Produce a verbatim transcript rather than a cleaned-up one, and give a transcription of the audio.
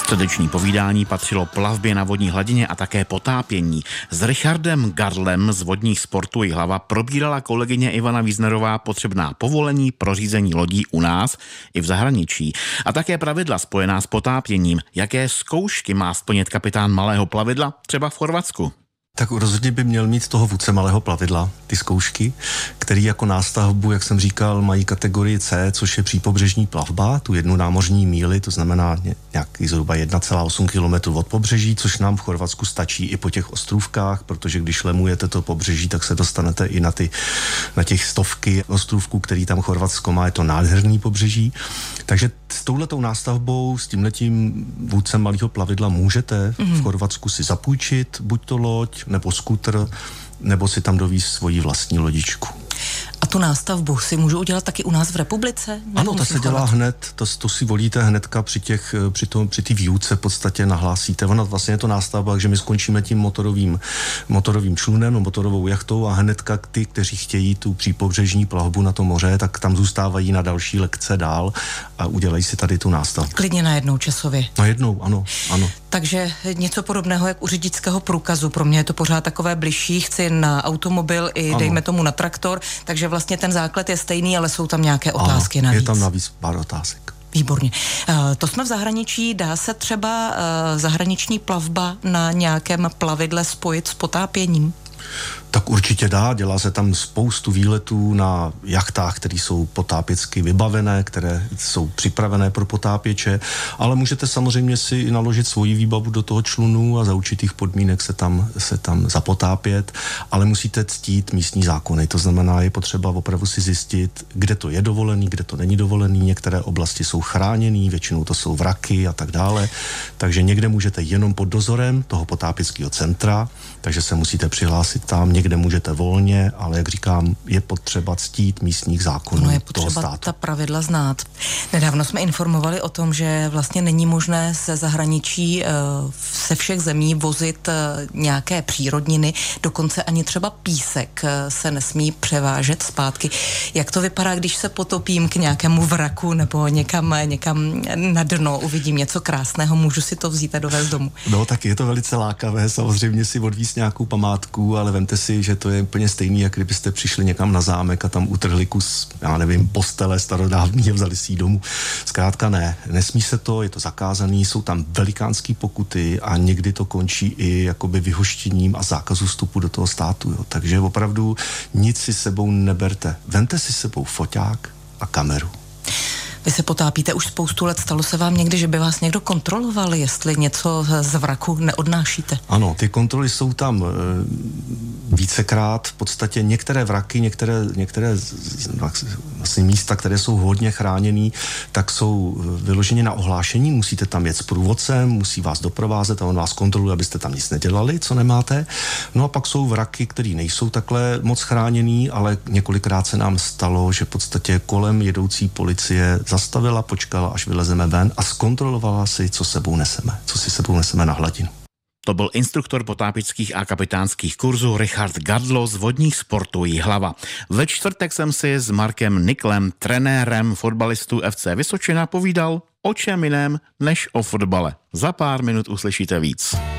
Středeční povídání patřilo plavbě na vodní hladině a také potápění. S Richardem Gardlem z vodních sportů Jihlava probírala kolegyně Ivana Wiesnerová potřebná povolení pro řízení lodí u nás i v zahraničí. A také pravidla spojená s potápěním. Jaké zkoušky má splnit kapitán malého plavidla, třeba v Chorvatsku? Tak rozhodně by měl mít toho vůdce malého plavidla, ty zkoušky, který jako nástavbu, jak jsem říkal, mají kategorii C, což je přípobřežní plavba, tu jednu námořní míli, to znamená nějaký zhruba jedna celá osm kilometrů od pobřeží, což nám v Chorvatsku stačí i po těch ostrůvkách, protože když lemujete to pobřeží, tak se dostanete i na, ty, na těch stovky ostrůvků, který tam Chorvatsko má, je to nádherný pobřeží. Takže s touhletou nástavbou, s tímhletím vůdcem malého plavidla můžete mm. v Chorvatsku si zapůjčit, buď to loď, nebo skútr, nebo si tam dovízt svoji vlastní lodičku. A tu nástavbu si můžu udělat taky u nás v republice? Ano, ta se dělá hned, to, to si volíte hnedka při těch, při tom, při té výuce v podstatě nahlásíte. Ona vlastně je to nástavba, že my skončíme tím motorovým, motorovým člunem, no, motorovou jachtou a hnedka ty, kteří chtějí tu přípobřežní plavbu na to moře, tak tam zůstávají na další lekce dál a udělají si tady tu nástavbu. Klidně na jednou časově. Na jednou, ano, ano. Takže něco podobného jak u řidičského průkazu. Pro mě je to pořád takové bližší, chci na automobil i ano. dejme tomu na traktor, takže vlastně ten základ je stejný, ale jsou tam nějaké otázky ano, navíc. Je tam navíc pár otázek. Výborně. Uh, to jsme v zahraničí. Dá se třeba uh, zahraniční plavba na nějakém plavidle spojit s potápěním? Tak určitě dá, dělá se tam spoustu výletů na jachtách, které jsou potápěcky vybavené, které jsou připravené pro potápěče, ale můžete samozřejmě si naložit svoji výbavu do toho člunu a za určitých podmínek se tam, se tam zapotápět, ale musíte ctít místní zákony, to znamená, je potřeba opravdu si zjistit, kde to je dovolený, kde to není dovolený, některé oblasti jsou chráněné, většinou to jsou vraky a tak dále, takže někde můžete jenom pod dozorem toho potápěckého centra, takže se musíte přihlásit tam, někde můžete volně, ale jak říkám, je potřeba ctít místních zákonů no je toho státu. potřeba ta pravidla znát. Nedávno jsme informovali o tom, že vlastně není možné ze zahraničí se všech zemí vozit nějaké přírodniny, dokonce ani třeba písek se nesmí převážet zpátky. Jak to vypadá, když se potopím k nějakému vraku nebo někam, někam na dno, uvidím něco krásného, můžu si to vzít a dovést domů? No tak je to velice lákavé, samozřejmě si odvízt nějakou památku, ale vemte si, že to je úplně stejný, jak kdybyste přišli někam na zámek a tam utrhli kus, já nevím, postele starodávný a vzali si ji domů. Zkrátka ne, nesmí se to, je to zakázaný, jsou tam velikánský pokuty a někdy to končí i jakoby vyhoštěním a zákazu vstupu do toho státu. Jo. Takže opravdu nic si sebou neberte. Vemte si sebou foťák a kameru. Vy se potápíte už spoustu let, stalo se vám někdy, že by vás někdo kontroloval, jestli něco z vraku neodnášíte? Ano, ty kontroly jsou tam e, vícekrát, v podstatě některé vraky, některé, některé vlastně místa, které jsou hodně chráněný, tak jsou vyloženě na ohlášení, musíte tam jet s průvodcem, musí vás doprovázet a on vás kontroluje, abyste tam nic nedělali, co nemáte. No a pak jsou vraky, které nejsou takhle moc chráněný, ale několikrát se nám stalo, že v podstatě kolem jedoucí policie zastavila, počkala, až vylezeme ven a zkontrolovala si, co sebou neseme, co si sebou neseme na hladinu. To byl instruktor potápěčských a kapitánských kurzů Richard Gardl z vodních sportů Jihlava. Ve čtvrtek jsem si s Markem Niklem, trenérem fotbalistů F C Vysočina, povídal o čem jiném než o fotbale. Za pár minut uslyšíte víc.